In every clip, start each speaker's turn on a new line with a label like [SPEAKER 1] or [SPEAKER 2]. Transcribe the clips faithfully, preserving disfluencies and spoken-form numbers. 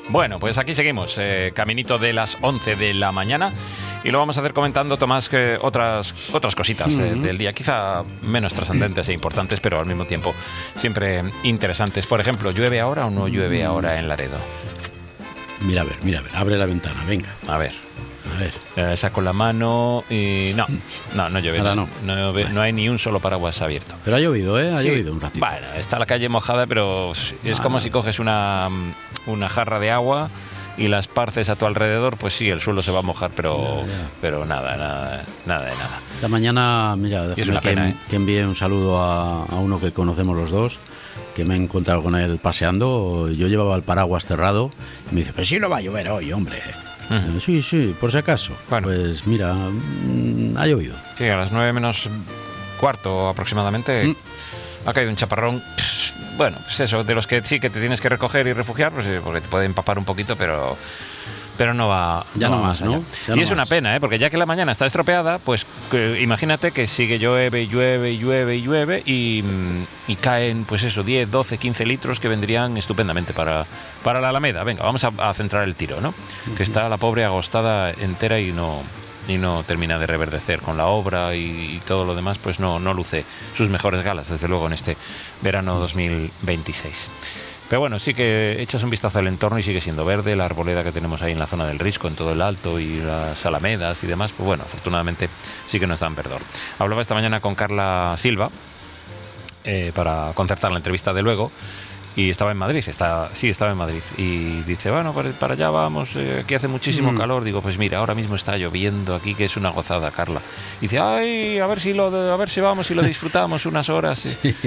[SPEAKER 1] Bueno, pues aquí seguimos, eh, caminito de las once de la mañana, y lo vamos a hacer comentando, Tomás, que otras, otras cositas uh-huh. de, del día, quizá menos trascendentes e importantes, pero al mismo tiempo siempre interesantes. Por ejemplo, ¿llueve ahora o no llueve ahora en Laredo?
[SPEAKER 2] Mira a ver, mira a ver, abre la ventana, venga.
[SPEAKER 1] A ver.
[SPEAKER 2] A ver.
[SPEAKER 1] Eh, saco la mano y... No, no, no llueve.
[SPEAKER 2] Ahora
[SPEAKER 1] no. No, no, no hay ni un solo paraguas abierto.
[SPEAKER 2] Pero ha llovido, ¿eh? Ha
[SPEAKER 1] sí.
[SPEAKER 2] llovido un ratito.
[SPEAKER 1] Bueno, está la calle mojada, pero es ah, como si coges una, una jarra de agua y la esparces a tu alrededor, pues sí, el suelo se va a mojar, pero, ya, ya. pero nada, nada, nada de nada.
[SPEAKER 2] Esta mañana, mira, déjame que, pena, ¿eh? que envíe un saludo a, a uno que conocemos los dos, que me he encontrado con él paseando. Yo llevaba el paraguas cerrado y me dice, pero sí no va a llover hoy, hombre. Uh-huh. Sí, sí, por si acaso. Bueno. Pues mira, mmm, ha llovido.
[SPEAKER 1] Sí, a las nueve menos cuarto aproximadamente mm. ha caído un chaparrón. Bueno, pues eso, de los que sí que te tienes que recoger y refugiar, pues porque te puede empapar un poquito, pero... pero no va
[SPEAKER 2] ya no, no más, ¿no? Ya
[SPEAKER 1] y
[SPEAKER 2] no
[SPEAKER 1] es
[SPEAKER 2] más.
[SPEAKER 1] Una pena, ¿eh? Porque ya que la mañana está estropeada, pues que, imagínate que sigue llueve, llueve, llueve, llueve y, y caen, pues eso, diez, doce, quince litros que vendrían estupendamente para, para la Alameda. Venga, vamos a, a centrar el tiro, ¿no? Uh-huh. Que está la pobre agostada entera y no y no termina de reverdecer con la obra y, y todo lo demás, pues no, no luce sus mejores galas, desde luego, en este verano dos mil veintiséis. Pero bueno, sí que echas un vistazo al entorno y sigue siendo verde, la arboleda que tenemos ahí en la zona del Risco, en todo el Alto, y las alamedas y demás, pues bueno, afortunadamente sí que nos dan perdón. Hablaba esta mañana con Carla Silva eh, para concertar la entrevista de luego, y estaba en Madrid, está, sí, estaba en Madrid, y dice, bueno, para, para allá vamos, eh, aquí hace muchísimo mm. calor. Digo, pues mira, ahora mismo está lloviendo aquí, que es una gozada, Carla. Y dice, ay, a ver si lo, a ver si vamos y lo disfrutamos unas horas.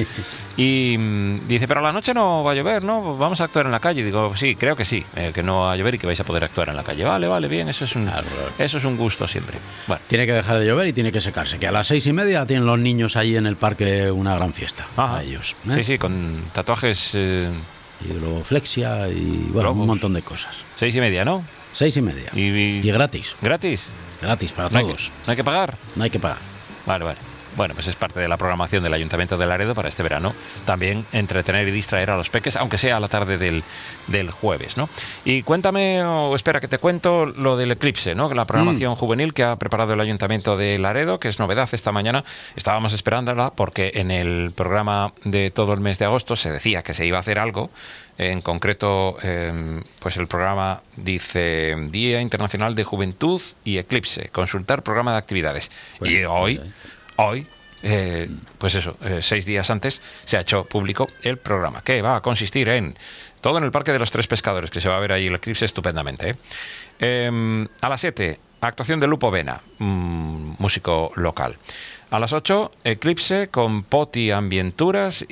[SPEAKER 1] Y mm, dice, pero a la noche no va a llover, ¿no? Vamos a actuar en la calle. Digo, sí, creo que sí, eh, que no va a llover y que vais a poder actuar en la calle. Vale, vale, bien, eso es un, claro. eso es un gusto siempre. Bueno.
[SPEAKER 2] Tiene que dejar de llover y tiene que secarse, que a las seis y media tienen los niños ahí en el parque una gran fiesta. Ajá. A ellos, ¿eh?
[SPEAKER 1] Sí, sí, con tatuajes... Eh,
[SPEAKER 2] hidroflexia y bueno, Globos. Un montón de cosas.
[SPEAKER 1] Seis y media, ¿no?
[SPEAKER 2] Seis y media.
[SPEAKER 1] Y, y...
[SPEAKER 2] y gratis.
[SPEAKER 1] ¿Gratis?
[SPEAKER 2] Gratis para
[SPEAKER 1] ¿No
[SPEAKER 2] todos.
[SPEAKER 1] Hay que, ¿No hay que pagar?
[SPEAKER 2] No hay que pagar.
[SPEAKER 1] Vale, vale. Bueno, pues es parte de la programación del Ayuntamiento de Laredo para este verano. También entretener y distraer a los peques, aunque sea a la tarde del, del jueves, ¿no? Y cuéntame, o espera que te cuento, lo del eclipse, ¿no? La programación mm. juvenil que ha preparado el Ayuntamiento de Laredo, que es novedad esta mañana. Estábamos esperándola porque en el programa de todo el mes de agosto se decía que se iba a hacer algo. En concreto, eh, pues el programa dice Día Internacional de Juventud y Eclipse, consultar programa de actividades. Bueno, y hoy... Eh. Hoy, eh, pues eso, eh, seis días antes se ha hecho público el programa, que va a consistir en todo en el Parque de los Tres Pescadores, que se va a ver ahí el eclipse estupendamente. ¿eh? Eh, a las siete, actuación de Lupo Vena, mmm, músico local. A las ocho, eclipse con Poti Ambienturas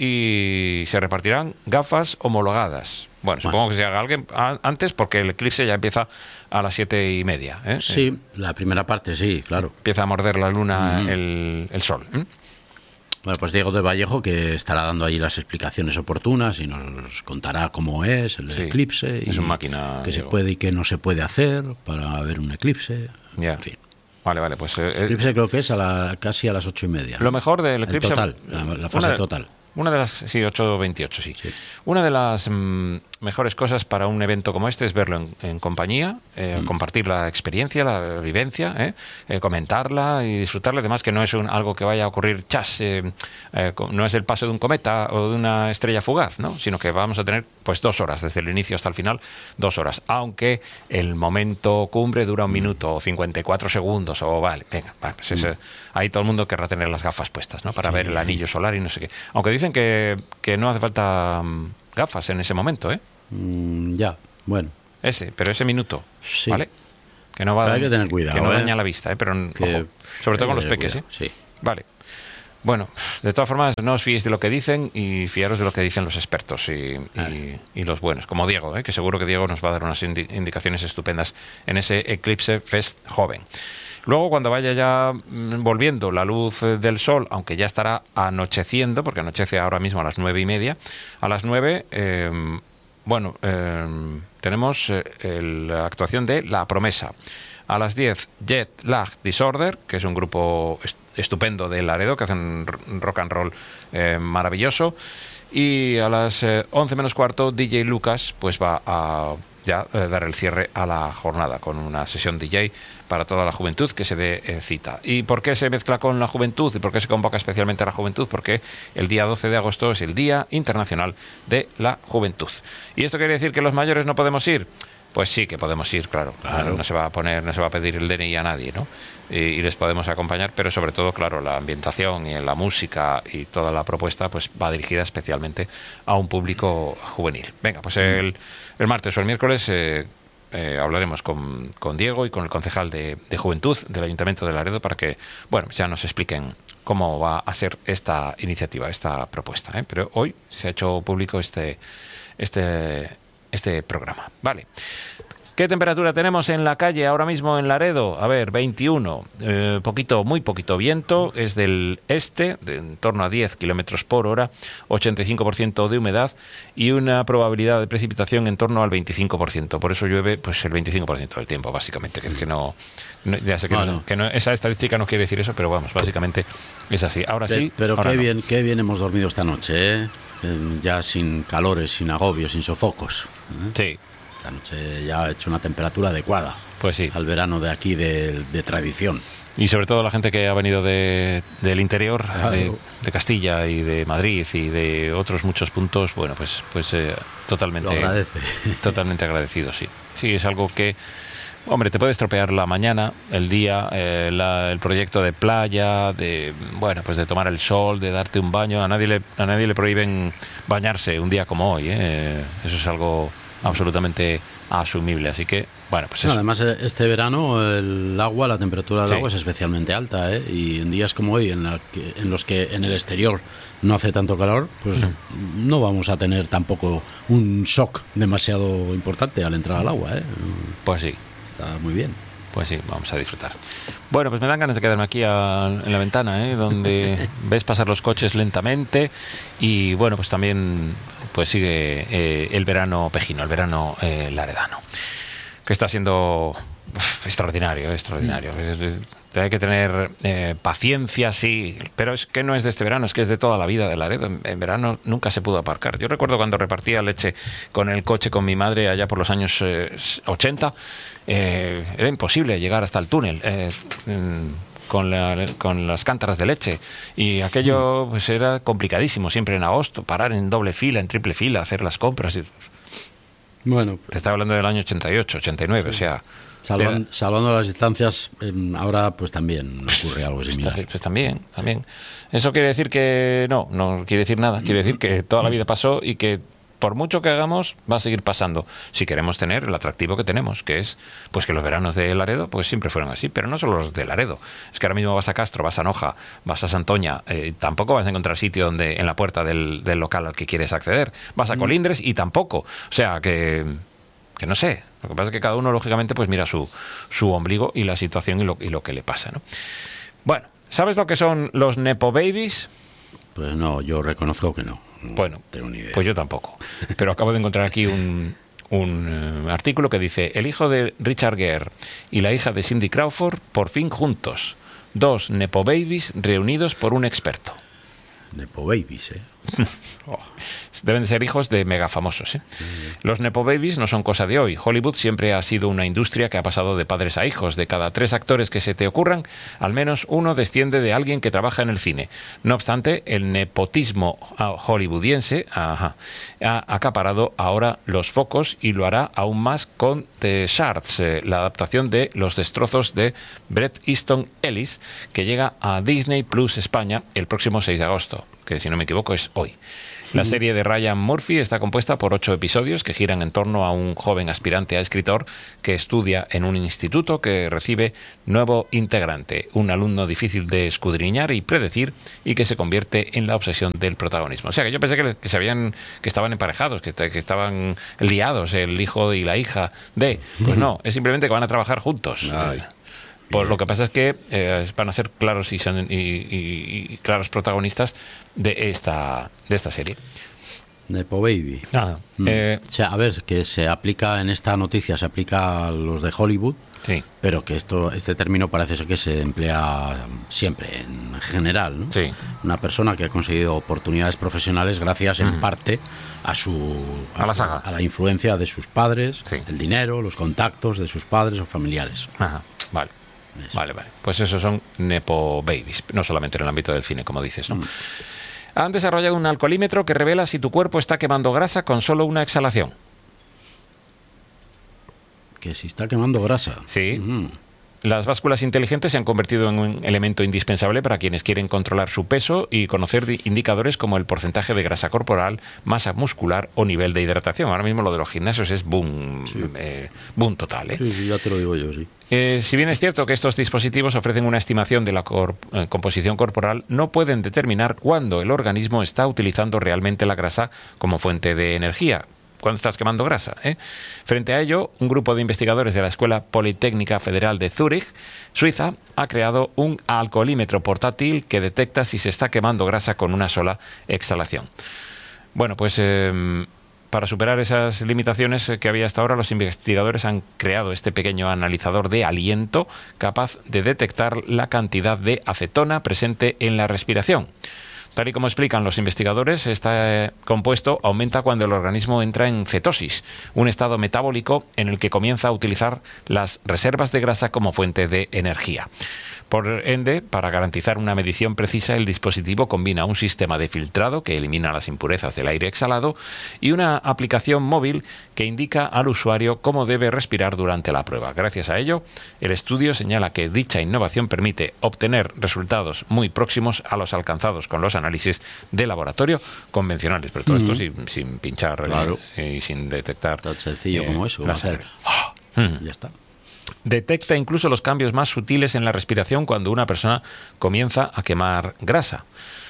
[SPEAKER 1] y se repartirán gafas homologadas. Bueno, supongo bueno. que se haga alguien antes porque el eclipse ya empieza a las siete y media. ¿eh?
[SPEAKER 2] Sí,
[SPEAKER 1] eh,
[SPEAKER 2] la primera parte, sí, claro.
[SPEAKER 1] Empieza a morder la luna mm. el, el sol. ¿eh?
[SPEAKER 2] Bueno, pues Diego de Vallejo, que estará dando ahí las explicaciones oportunas y nos contará cómo es el sí, eclipse.
[SPEAKER 1] Es
[SPEAKER 2] y
[SPEAKER 1] una máquina.
[SPEAKER 2] Qué se puede y qué no se puede hacer para ver un eclipse.
[SPEAKER 1] Ya.
[SPEAKER 2] En fin.
[SPEAKER 1] Vale, vale, pues...
[SPEAKER 2] El eh, eclipse creo que es a la, casi a las ocho y media.
[SPEAKER 1] Lo ¿no? mejor del eclipse...
[SPEAKER 2] El total, la, la fase
[SPEAKER 1] una,
[SPEAKER 2] total.
[SPEAKER 1] Una de las... Sí, ocho veintiocho, sí.
[SPEAKER 2] sí.
[SPEAKER 1] Una de las mmm, mejores cosas para un evento como este es verlo en, en compañía, eh, mm. compartir la experiencia, la vivencia, eh, eh, comentarla y disfrutarla. Además que no es un, algo que vaya a ocurrir chas, eh, eh, no es el paso de un cometa o de una estrella fugaz, ¿no? Sino que vamos a tener pues dos horas, desde el inicio hasta el final, dos horas. Aunque el momento cumbre dura un mm. minuto o cincuenta y cuatro segundos o vale, venga, vale, pues ese, mm. ahí todo el mundo querrá tener las gafas puestas, ¿no? Para sí, ver el anillo solar y no sé qué. Aunque dicen que, que no hace falta um, gafas en ese momento, ¿eh?
[SPEAKER 2] Mm, ya, bueno.
[SPEAKER 1] Ese, pero ese minuto,
[SPEAKER 2] sí.
[SPEAKER 1] ¿vale? Que no va
[SPEAKER 2] pero
[SPEAKER 1] a
[SPEAKER 2] hay que tener cuidado,
[SPEAKER 1] que no
[SPEAKER 2] ¿eh?
[SPEAKER 1] daña la vista, ¿eh? Pero
[SPEAKER 2] que
[SPEAKER 1] ojo, sobre todo con los peques,
[SPEAKER 2] cuidado,
[SPEAKER 1] ¿eh?
[SPEAKER 2] Sí.
[SPEAKER 1] Vale. Bueno, de todas formas, no os fiéis de lo que dicen y fiaros de lo que dicen los expertos y, y, y los buenos, como Diego, ¿eh? Que seguro que Diego nos va a dar unas indi- indicaciones estupendas en ese Eclipse Fest joven. Luego, cuando vaya ya volviendo la luz del sol, aunque ya estará anocheciendo, porque anochece ahora mismo a las nueve y media, a las nueve, eh, bueno, eh, tenemos eh, la actuación de La Promesa. A las diez, Jet Lag Disorder, que es un grupo est- estupendo de Laredo, que hacen rock and roll eh, maravilloso. Y a las eh, once menos cuarto, D J Lucas pues va a ya eh, dar el cierre a la jornada con una sesión D J para toda la juventud que se dé eh, cita. ¿Y por qué se mezcla con la juventud? ¿Y por qué se convoca especialmente a la juventud? Porque el día doce de agosto es el Día Internacional de la Juventud. ¿Y esto quiere decir que los mayores no podemos ir? Pues sí que podemos ir, claro. claro. No se va a poner, no se va a pedir el D N I a nadie, ¿no? Y, y les podemos acompañar, pero sobre todo, claro, la ambientación y la música y toda la propuesta pues va dirigida especialmente a un público juvenil. Venga, pues el, el martes o el miércoles eh, eh, hablaremos con, con Diego y con el concejal de, de Juventud del Ayuntamiento de Laredo para que, bueno, ya nos expliquen cómo va a ser esta iniciativa, esta propuesta, ¿eh? Pero hoy se ha hecho público este este este programa. Vale. ¿Qué temperatura tenemos en la calle ahora mismo en Laredo? A ver, veintiuno. Eh, poquito, muy poquito viento. Es del este, de en torno a diez kilómetros por hora, ochenta y cinco por ciento de humedad y una probabilidad de precipitación en torno al veinticinco por ciento. Por eso llueve pues el veinticinco por ciento del tiempo, básicamente. Que, que no, no, ya sé que, bueno. no, que no, esa estadística no quiere decir eso, pero vamos, básicamente es así. Ahora
[SPEAKER 2] pero,
[SPEAKER 1] sí.
[SPEAKER 2] Pero
[SPEAKER 1] ahora
[SPEAKER 2] qué
[SPEAKER 1] no.
[SPEAKER 2] bien, qué bien hemos dormido esta noche, ¿eh? Ya sin calores, sin agobios, sin sofocos, ¿eh?
[SPEAKER 1] Sí.
[SPEAKER 2] Esta noche ya ha hecho una temperatura adecuada,
[SPEAKER 1] pues sí,
[SPEAKER 2] al verano de aquí de, de tradición.
[SPEAKER 1] Y sobre todo la gente que ha venido de, del interior,
[SPEAKER 2] claro.
[SPEAKER 1] de, de Castilla y de Madrid y de otros muchos puntos, bueno, pues pues eh, totalmente,
[SPEAKER 2] lo agradece.
[SPEAKER 1] totalmente agradecido, sí. Sí, es algo que, hombre, te puede estropear la mañana, el día, eh, la, el proyecto de playa, de bueno, pues de tomar el sol, de darte un baño. A nadie le, a nadie le prohíben bañarse un día como hoy, ¿eh? Eso es algo absolutamente asumible, así que bueno, pues
[SPEAKER 2] no,
[SPEAKER 1] eso.
[SPEAKER 2] además este verano el agua, la temperatura del sí. agua es especialmente alta, ¿eh? Y en días como hoy en, la que, en los que en el exterior no hace tanto calor, pues uh-huh. no vamos a tener tampoco un shock demasiado importante al entrar al agua, ¿eh?
[SPEAKER 1] Pues sí,
[SPEAKER 2] está muy bien.
[SPEAKER 1] Pues sí, vamos a disfrutar. Bueno, pues me dan ganas de quedarme aquí a, en la ventana, ¿eh? Donde ves pasar los coches lentamente y bueno, pues también pues sigue eh, el verano pejino, el verano eh, laredano, que está siendo uf, extraordinario, extraordinario. Mm. Es, es, hay que tener eh, paciencia, sí, pero es que no es de este verano, es que es de toda la vida de Laredo. En, en verano nunca se pudo aparcar. Yo recuerdo cuando repartía leche con el coche con mi madre allá por los años eh, ochenta, eh, era imposible llegar hasta el túnel eh, con, la, con las cántaras de leche y aquello pues era complicadísimo, siempre en agosto, parar en doble fila, en triple fila, hacer las compras. Y...
[SPEAKER 2] Bueno,
[SPEAKER 1] te estaba hablando del año ochenta y ocho, ochenta y nueve, sí. O sea...
[SPEAKER 2] Salvan, salvando las distancias, eh, ahora pues también ocurre algo similar.
[SPEAKER 1] Pues, pues también, también. Eso quiere decir que no, no quiere decir nada. Quiere decir que toda la vida pasó y que por mucho que hagamos va a seguir pasando. Si queremos tener el atractivo que tenemos, que es pues que los veranos de Laredo pues siempre fueron así, pero no solo los de Laredo. Es que ahora mismo vas a Castro, vas a Noja, vas a Santoña, eh, tampoco vas a encontrar sitio donde en la puerta del, del local al que quieres acceder. Vas a Colindres y tampoco. O sea que que no sé, lo que pasa es que cada uno lógicamente pues mira su, su ombligo y la situación y lo, y lo que le pasa, ¿no? Bueno, ¿sabes lo que son los Nepo Babies?
[SPEAKER 2] Pues no, yo reconozco que no, no
[SPEAKER 1] bueno,
[SPEAKER 2] tengo ni idea.
[SPEAKER 1] Pues yo tampoco, pero acabo de encontrar aquí un, un uh, artículo que dice: el hijo de Richard Gere y la hija de Cindy Crawford por fin juntos, dos Nepo Babies reunidos por un experto.
[SPEAKER 2] Nepo Babies, ¿eh?
[SPEAKER 1] Oh. Deben de ser hijos de mega famosos, ¿eh? Sí. Los Nepo Babies no son cosa de hoy. Hollywood siempre ha sido una industria que ha pasado de padres a hijos. De cada tres actores que se te ocurran, al menos uno desciende de alguien que trabaja en el cine. No obstante, el nepotismo hollywoodiense ajá, ha acaparado ahora los focos y lo hará aún más con The Shards, eh, la adaptación de Los destrozos de Bret Easton Ellis, que llega a Disney Plus España el próximo seis de agosto, que si no me equivoco es hoy. La serie de Ryan Murphy está compuesta por ocho episodios que giran en torno a un joven aspirante a escritor que estudia en un instituto que recibe nuevo integrante, un alumno difícil de escudriñar y predecir y que se convierte en la obsesión del protagonismo. O sea, que yo pensé que, que, se habían, que estaban emparejados, que, que estaban liados, el hijo y la hija de... Pues no, es simplemente que van a trabajar juntos. Ay. Pues lo que pasa es que eh, van a ser claros y, son, y, y, y claros protagonistas de esta, de esta serie.
[SPEAKER 2] Nepo Baby.
[SPEAKER 1] Nada.
[SPEAKER 2] Mm.
[SPEAKER 1] Eh,
[SPEAKER 2] o sea, a ver, que se aplica en esta noticia, se aplica a los de Hollywood,
[SPEAKER 1] sí.
[SPEAKER 2] pero que esto, este término parece ser que se emplea siempre, en general, ¿no?
[SPEAKER 1] Sí.
[SPEAKER 2] Una persona que ha conseguido oportunidades profesionales gracias, en mm. parte, a su
[SPEAKER 1] a, a la
[SPEAKER 2] su,
[SPEAKER 1] saga,
[SPEAKER 2] a la influencia de sus padres,
[SPEAKER 1] sí.
[SPEAKER 2] el dinero, los contactos de sus padres o familiares.
[SPEAKER 1] Ajá, vale. Eso. Vale, vale. Pues esos son Nepo Babies, no solamente en el ámbito del cine, como dices, ¿no? Mm. Han desarrollado un alcoholímetro que revela si tu cuerpo está quemando grasa con solo una exhalación.
[SPEAKER 2] Que si está quemando grasa.
[SPEAKER 1] Sí. Mm. Las básculas inteligentes se han convertido en un elemento indispensable para quienes quieren controlar su peso y conocer indicadores como el porcentaje de grasa corporal, masa muscular o nivel de hidratación. Ahora mismo lo de los gimnasios es boom, sí. eh, boom total, ¿eh?
[SPEAKER 2] Sí, sí, ya te lo digo yo, sí.
[SPEAKER 1] Eh, si bien es cierto que estos dispositivos ofrecen una estimación de la cor- eh, composición corporal, no pueden determinar cuándo el organismo está utilizando realmente la grasa como fuente de energía. Cuando estás quemando grasa, ¿eh? Frente a ello, un grupo de investigadores de la Escuela Politécnica Federal de Zúrich, Suiza, ha creado un alcoholímetro portátil que detecta si se está quemando grasa con una sola exhalación. Bueno, pues eh, para superar esas limitaciones que había hasta ahora, los investigadores han creado este pequeño analizador de aliento capaz de detectar la cantidad de acetona presente en la respiración. Tal y como explican los investigadores, este compuesto aumenta cuando el organismo entra en cetosis, un estado metabólico en el que comienza a utilizar las reservas de grasa como fuente de energía. Por ende, para garantizar una medición precisa, el dispositivo combina un sistema de filtrado que elimina las impurezas del aire exhalado y una aplicación móvil que indica al usuario cómo debe respirar durante la prueba. Gracias a ello, el estudio señala que dicha innovación permite obtener resultados muy próximos a los alcanzados con los análisis de laboratorio convencionales, pero todo uh-huh. esto sin, sin pinchar,
[SPEAKER 2] claro.
[SPEAKER 1] eh, y sin detectar.
[SPEAKER 2] Tan sencillo eh, como eso.
[SPEAKER 1] La
[SPEAKER 2] hacer.
[SPEAKER 1] Hmm.
[SPEAKER 2] Ya está.
[SPEAKER 1] Detecta incluso los cambios más sutiles en la respiración cuando una persona comienza a quemar grasa.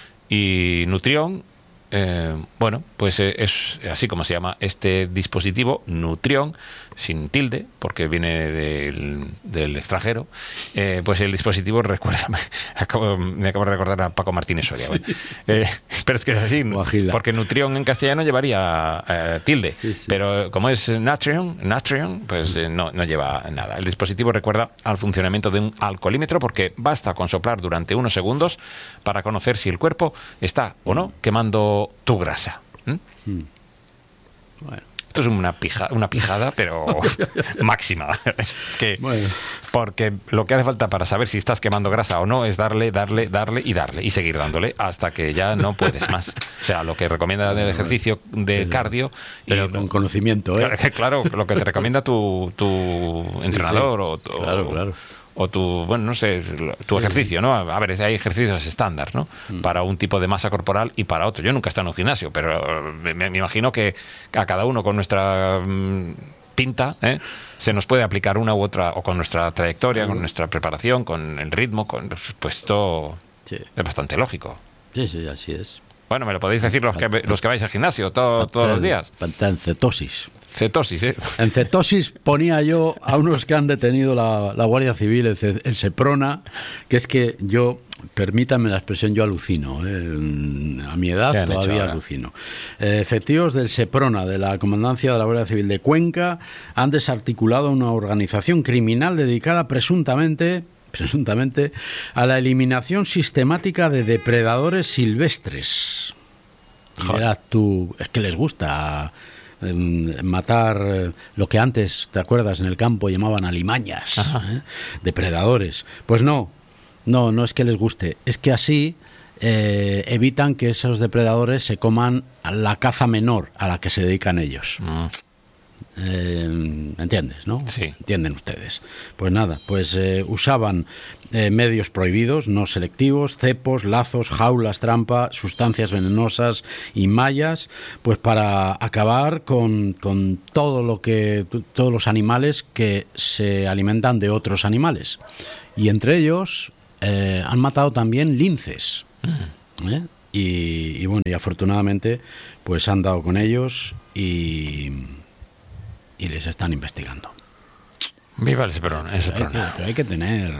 [SPEAKER 1] Y Nutrión, eh, bueno, pues eh, es así como se llama este dispositivo, Nutrión, sin tilde, porque viene del, del extranjero. Eh, pues el dispositivo recuerda, me acabo, me acabo de recordar a Paco Martínez Soria. Sí. Bueno. Eh, pero es que es así, Guajila. Porque Nutrión en castellano llevaría eh, tilde, sí, sí. Pero como es Natrium, Natrium pues eh, no, no lleva nada. El dispositivo recuerda al funcionamiento de un alcoholímetro porque basta con soplar durante unos segundos para conocer si el cuerpo está o no quemando tu grasa. ¿Mm? Mm. Bueno. Esto es una, pija, una pijada, pero máxima. Es que, bueno. Porque lo que hace falta para saber si estás quemando grasa o no es darle, darle, darle y darle y seguir dándole hasta que ya no puedes más. O sea, lo que recomienda del ejercicio de pero, cardio.
[SPEAKER 2] Pero
[SPEAKER 1] y,
[SPEAKER 2] con conocimiento, ¿eh?
[SPEAKER 1] Claro, lo que te recomienda tu, tu entrenador sí, sí. o,
[SPEAKER 2] claro, claro.
[SPEAKER 1] o tu, bueno, no sé, tu ejercicio, ¿no? A ver, hay ejercicios estándar, ¿no? Mm. Para un tipo de masa corporal y para otro. Yo nunca he estado en un gimnasio, pero me, me imagino que a cada uno con nuestra mmm, pinta, ¿eh? Se nos puede aplicar una u otra, o con nuestra trayectoria, mm. con nuestra preparación, con el ritmo, con pues esto sí. Es bastante lógico.
[SPEAKER 2] Sí, sí, así es.
[SPEAKER 1] Bueno, me lo podéis decir los que, los que vais al gimnasio todo, todos los días.
[SPEAKER 2] En cetosis.
[SPEAKER 1] Cetosis, ¿eh?
[SPEAKER 2] En cetosis ponía yo a unos que han detenido la, la Guardia Civil, el, el Seprona, que es que yo, permítanme la expresión, yo alucino. ¿eh? A mi edad todavía alucino. Eh, efectivos del Seprona, de la Comandancia de la Guardia Civil de Cuenca, han desarticulado una organización criminal dedicada presuntamente... presuntamente a la eliminación sistemática de depredadores silvestres. Verás tú, es que les gusta eh, matar eh, lo que antes, ¿te acuerdas? En el campo llamaban alimañas, ¿eh? Depredadores. Pues no, no, no es que les guste, es que así eh, evitan que esos depredadores se coman a la caza menor a la que se dedican ellos. Mm. Eh, ¿Entiendes, no?
[SPEAKER 1] Sí.
[SPEAKER 2] Entienden ustedes. Pues nada, pues eh, usaban eh, medios prohibidos, no selectivos, cepos, lazos, jaulas, trampa, sustancias venenosas y mallas, pues para acabar con, con todo lo que todos los animales que se alimentan de otros animales. Y entre ellos eh, han matado también linces. Mm. ¿Eh? Y, y bueno, y afortunadamente pues han dado con ellos y y les están investigando.
[SPEAKER 1] Viva el Seprona, el Seprona.
[SPEAKER 2] Hay que, hay que tener...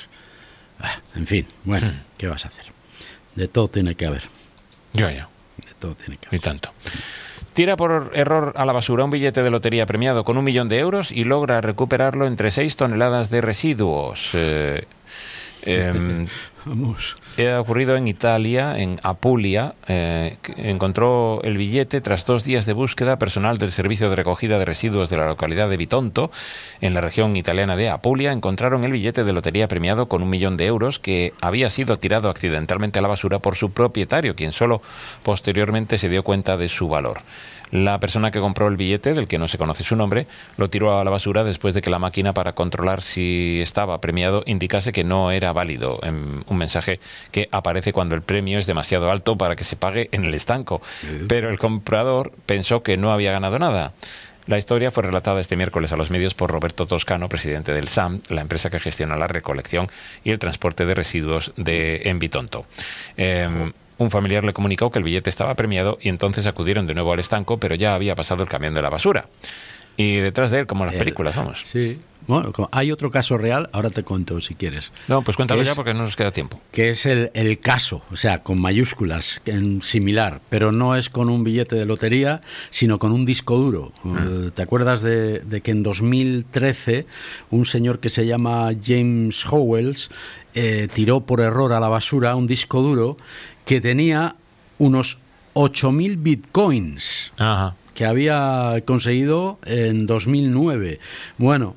[SPEAKER 2] En fin, bueno, hmm. ¿qué vas a hacer? De todo tiene que haber.
[SPEAKER 1] Yo, yo.
[SPEAKER 2] De todo tiene que haber.
[SPEAKER 1] Y tanto. Tira por error a la basura un billete de lotería premiado con un millón de euros y logra recuperarlo entre seis toneladas de residuos. Eh, eh,
[SPEAKER 2] Vamos.
[SPEAKER 1] Ha ocurrido en Italia, en Apulia. Eh, encontró el billete tras dos días de búsqueda. Personal del servicio de recogida de residuos de la localidad de Bitonto, en la región italiana de Apulia, encontraron el billete de lotería premiado con un millón de euros que había sido tirado accidentalmente a la basura por su propietario, quien solo posteriormente se dio cuenta de su valor. La persona que compró el billete, del que no se conoce su nombre, lo tiró a la basura después de que la máquina para controlar si estaba premiado indicase que no era válido. Un mensaje que aparece cuando el premio es demasiado alto para que se pague en el estanco. Pero el comprador pensó que no había ganado nada. La historia fue relatada este miércoles a los medios por Roberto Toscano, presidente del S A M, la empresa que gestiona la recolección y el transporte de residuos de en Bitonto. Eh, Un familiar le comunicó que el billete estaba premiado y entonces acudieron de nuevo al estanco, pero ya había pasado el camión de la basura. Y detrás de él, como en las películas, vamos.
[SPEAKER 2] Sí. Bueno, hay otro caso real, ahora te cuento si quieres.
[SPEAKER 1] No, pues cuéntalo
[SPEAKER 2] es,
[SPEAKER 1] ya porque no nos queda tiempo.
[SPEAKER 2] Que es el, el caso, o sea, con mayúsculas, en similar, pero no es con un billete de lotería, sino con un disco duro. Mm. ¿Te acuerdas de, de que en dos mil trece un señor que se llama James Howells eh, tiró por error a la basura un disco duro que tenía unos ocho mil bitcoins?
[SPEAKER 1] Ajá.
[SPEAKER 2] Que había conseguido en dos mil nueve. Bueno,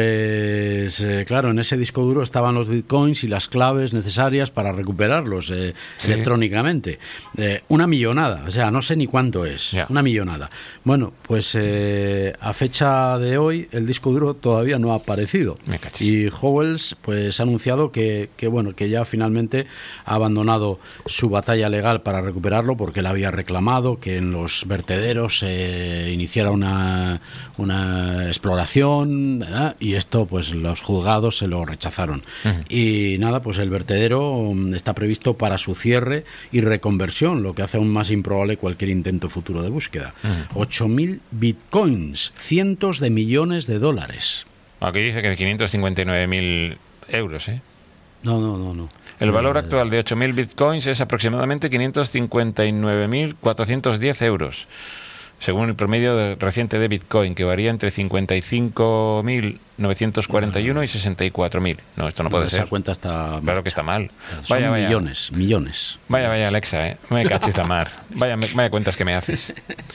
[SPEAKER 2] pues eh, claro, en ese disco duro estaban los bitcoins y las claves necesarias para recuperarlos eh, sí. electrónicamente. Eh, una millonada, o sea, no sé ni cuánto es, yeah. una millonada. Bueno, pues eh, a fecha de hoy el disco duro todavía no ha aparecido. Y Howells pues ha anunciado que, que, bueno, que ya finalmente ha abandonado su batalla legal para recuperarlo porque él había reclamado que en los vertederos se eh, iniciara una, una exploración, ¿verdad? Y esto, pues los juzgados se lo rechazaron. Uh-huh. Y nada, pues el vertedero está previsto para su cierre y reconversión, lo que hace aún más improbable cualquier intento futuro de búsqueda. Uh-huh. ocho mil bitcoins, cientos de millones de dólares.
[SPEAKER 1] Aquí dice que quinientos cincuenta y nueve mil euros, ¿eh?
[SPEAKER 2] No, no, no, no.
[SPEAKER 1] El valor eh, actual de ocho mil bitcoins es aproximadamente quinientos cincuenta y nueve mil cuatrocientos diez euros. Según el promedio de, reciente de Bitcoin, que varía entre cincuenta y cinco mil novecientos cuarenta y uno y sesenta y cuatro mil. No, esto no, no puede
[SPEAKER 2] esa
[SPEAKER 1] ser.
[SPEAKER 2] Esa cuenta está...
[SPEAKER 1] Claro que está mal.
[SPEAKER 2] Son vaya, vaya. millones, millones.
[SPEAKER 1] Vaya, vaya, Alexa, ¿eh? Me cachis la mar. Vaya, vaya cuentas que me haces.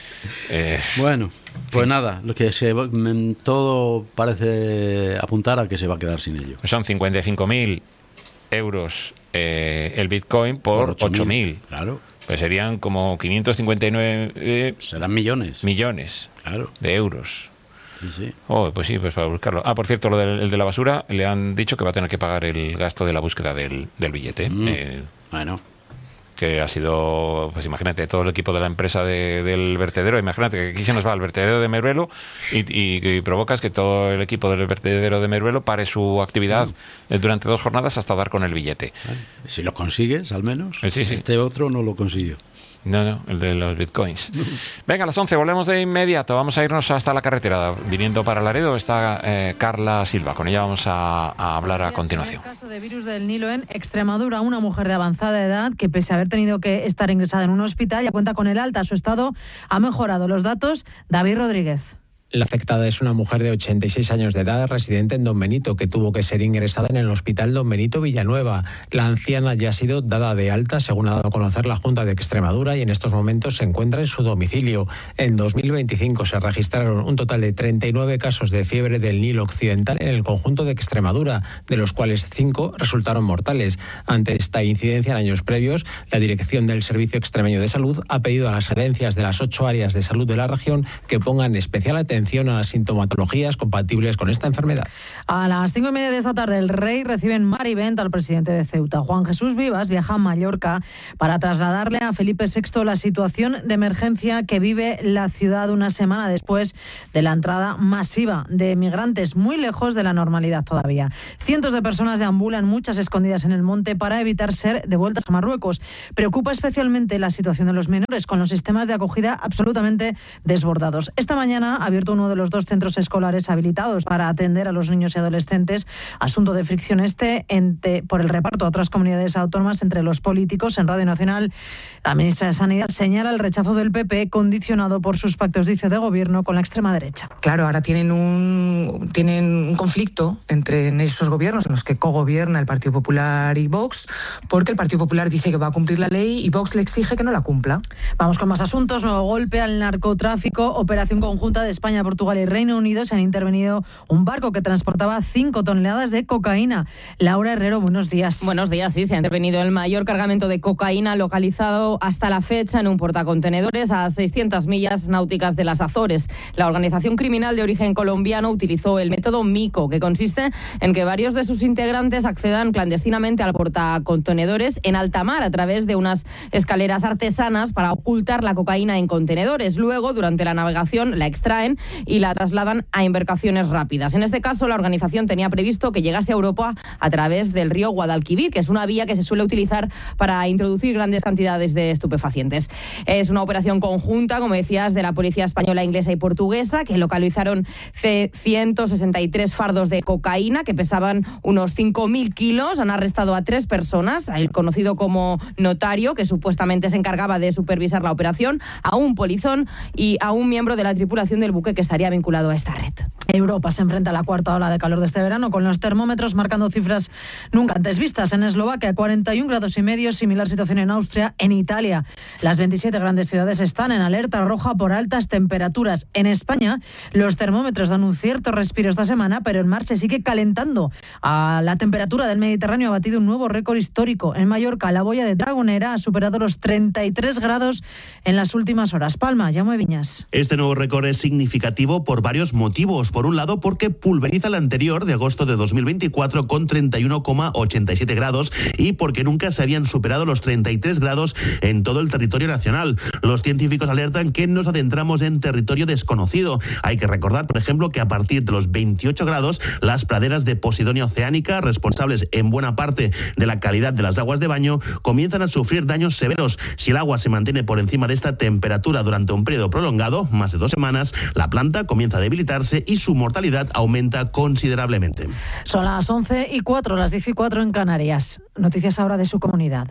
[SPEAKER 2] Eh, bueno, pues sí. nada, lo que se, todo parece apuntar a que se va a quedar sin ello.
[SPEAKER 1] Son cincuenta y cinco mil euros eh, el Bitcoin por, por ocho mil.
[SPEAKER 2] Claro.
[SPEAKER 1] Pues serían como quinientos cincuenta y nueve... Eh,
[SPEAKER 2] Serán millones.
[SPEAKER 1] Millones
[SPEAKER 2] claro.
[SPEAKER 1] de euros.
[SPEAKER 2] Sí, sí.
[SPEAKER 1] Oh, pues sí, pues para buscarlo. Ah, por cierto, lo del el de la basura, le han dicho que va a tener que pagar el gasto de la búsqueda del, del billete.
[SPEAKER 2] Mm.
[SPEAKER 1] Eh,
[SPEAKER 2] bueno.
[SPEAKER 1] Que ha sido, pues imagínate, todo el equipo de la empresa de, del vertedero. Imagínate que aquí se nos va al vertedero de Meruelo y, y, y provocas que todo el equipo del vertedero de Meruelo pare su actividad mm. durante dos jornadas hasta dar con el billete.
[SPEAKER 2] Vale. Si lo consigues, al menos.
[SPEAKER 1] Sí, sí.
[SPEAKER 2] Este otro no lo consiguió.
[SPEAKER 1] No, no, el de los bitcoins. Venga, a las once volvemos de inmediato. Vamos a irnos hasta la carretera. Viniendo para Laredo está eh, Carla Silva. Con ella vamos a, a hablar a continuación.
[SPEAKER 3] En el caso de virus del Nilo en Extremadura, una mujer de avanzada edad que, pese a haber tenido que estar ingresada en un hospital, ya cuenta con el alta. Su estado ha mejorado. Los datos, David Rodríguez.
[SPEAKER 4] La afectada es una mujer de ochenta y seis años de edad, residente en Don Benito, que tuvo que ser ingresada en el Hospital Don Benito Villanueva. La anciana ya ha sido dada de alta, según ha dado a conocer la Junta de Extremadura, y en estos momentos se encuentra en su domicilio. En dos mil veinticinco se registraron un total de treinta y nueve casos de fiebre del Nilo Occidental en el conjunto de Extremadura, de los cuales cinco resultaron mortales. Ante esta incidencia en años previos, la Dirección del Servicio Extremeño de Salud ha pedido a las gerencias de las ocho áreas de salud de la región que pongan especial atención a las sintomatologías compatibles con esta enfermedad.
[SPEAKER 3] A las cinco y media de esta tarde, el Rey recibe en Mar y Vent al presidente de Ceuta. Juan Jesús Vivas viaja a Mallorca para trasladarle a Felipe sexto la situación de emergencia que vive la ciudad una semana después de la entrada masiva de migrantes, muy lejos de la normalidad todavía. Cientos de personas deambulan, muchas escondidas en el monte, para evitar ser devueltas a Marruecos. Preocupa especialmente la situación de los menores, con los sistemas de acogida absolutamente desbordados. Esta mañana ha abierto uno de los dos centros escolares habilitados para atender a los niños y adolescentes. Asunto de fricción este entre, por el reparto a otras comunidades autónomas entre los políticos. En Radio Nacional, la ministra de Sanidad señala el rechazo del P P condicionado por sus pactos, dice, de gobierno con la extrema derecha.
[SPEAKER 5] Claro, ahora tienen un, tienen un conflicto entre esos gobiernos en los que cogobierna el Partido Popular y Vox, porque el Partido Popular dice que va a cumplir la ley y Vox le exige que no la cumpla.
[SPEAKER 3] Vamos con más asuntos. Nuevo golpe al narcotráfico. Operación conjunta de España, Portugal y Reino Unido. Se han intervenido un barco que transportaba cinco toneladas de cocaína. Laura Herrero, buenos días.
[SPEAKER 6] Buenos días, sí. Se ha intervenido el mayor cargamento de cocaína localizado hasta la fecha en un portacontenedores a seiscientas millas náuticas de las Azores. La organización criminal de origen colombiano utilizó el método MICO, que consiste en que varios de sus integrantes accedan clandestinamente al portacontenedores en alta mar a través de unas escaleras artesanas para ocultar la cocaína en contenedores. Luego, durante la navegación, la extraen y la trasladan a embarcaciones rápidas. En este caso, la organización tenía previsto que llegase a Europa a través del río Guadalquivir, que es una vía que se suele utilizar para introducir grandes cantidades de estupefacientes. Es una operación conjunta, como decías, de la policía española, inglesa y portuguesa, que localizaron ciento sesenta y tres fardos de cocaína que pesaban unos cinco mil kilos. Han arrestado a tres personas, el conocido como notario, que supuestamente se encargaba de supervisar la operación, a un polizón y a un miembro de la tripulación del buque que estaría vinculado a esta red.
[SPEAKER 3] Europa se enfrenta a la cuarta ola de calor de este verano, con los termómetros marcando cifras nunca antes vistas. En Eslovaquia, cuarenta y un grados y medio, similar situación en Austria. En Italia, las veintisiete grandes ciudades están en alerta roja por altas temperaturas. En España, los termómetros dan un cierto respiro esta semana, pero el mar se sigue calentando. A la temperatura del Mediterráneo ha batido un nuevo récord histórico. En Mallorca, la boya de Dragonera ha superado los treinta y tres grados en las últimas horas. Palma, Jaume Viñas.
[SPEAKER 7] Este nuevo récord es significativo por varios motivos. Por un lado, porque pulveriza el anterior de agosto de dos mil veinticuatro con treinta y uno coma ochenta y siete grados y porque nunca se habían superado los treinta y tres grados en todo el territorio nacional. Los científicos alertan que nos adentramos en territorio desconocido. Hay que recordar, por ejemplo, que a partir de los veintiocho grados, las praderas de Posidonia oceánica, responsables en buena parte de la calidad de las aguas de baño, comienzan a sufrir daños severos. Si el agua se mantiene por encima de esta temperatura durante un periodo prolongado, más de dos semanas, la planta comienza a debilitarse y su mortalidad aumenta considerablemente.
[SPEAKER 3] Son las once y cuatro, las diez y cuatro en Canarias. Noticias ahora de su comunidad.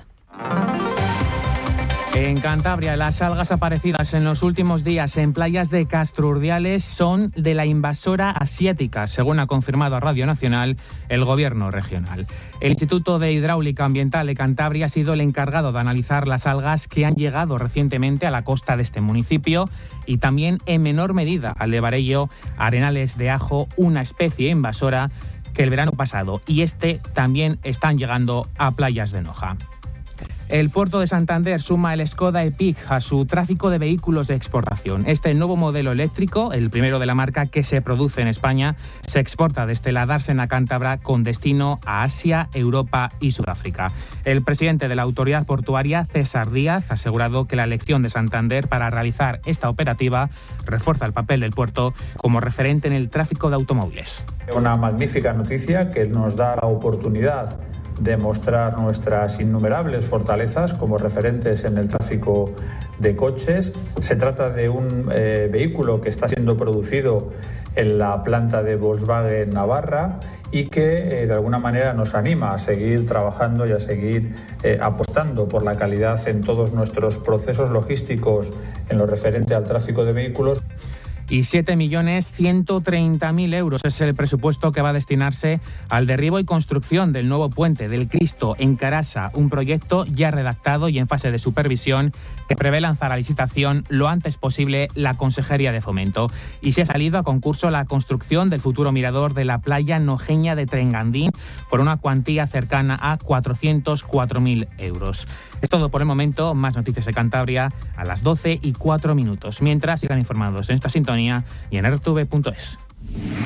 [SPEAKER 8] En Cantabria, las algas aparecidas en los últimos días en playas de Castro Urdiales son de la invasora asiática, según ha confirmado a Radio Nacional el gobierno regional. El Instituto de Hidráulica Ambiental de Cantabria ha sido el encargado de analizar las algas que han llegado recientemente a la costa de este municipio y también en menor medida al de Barello, arenales de ajo, una especie invasora que el verano pasado y este también están llegando a playas de Noja. El puerto de Santander suma el Skoda Epic a su tráfico de vehículos de exportación. Este nuevo modelo eléctrico, el primero de la marca que se produce en España, se exporta desde la dársena cántabra con destino a Asia, Europa y Sudáfrica. El presidente de la autoridad portuaria, César Díaz, ha asegurado que la elección de Santander para realizar esta operativa refuerza el papel del puerto como referente en el tráfico de automóviles.
[SPEAKER 9] Una magnífica noticia que nos da la oportunidad de mostrar nuestras innumerables fortalezas como referentes en el tráfico de coches. Se trata de un eh, vehículo que está siendo producido en la planta de Volkswagen Navarra y que eh, de alguna manera nos anima a seguir trabajando y a seguir eh, apostando por la calidad en todos nuestros procesos logísticos en lo referente al tráfico de vehículos.
[SPEAKER 8] Y siete millones ciento treinta mil euros es el presupuesto que va a destinarse al derribo y construcción del nuevo puente del Cristo en Carasa, un proyecto ya redactado y en fase de supervisión que prevé lanzar a licitación lo antes posible la Consejería de Fomento. Y se ha salido a concurso la construcción del futuro mirador de la playa nojeña de Trengandín por una cuantía cercana a cuatrocientos cuatro mil euros. Es todo por el momento. Más noticias de Cantabria a las doce y cuatro minutos. Mientras, sigan informados en esta sintonía y en r t v punto es.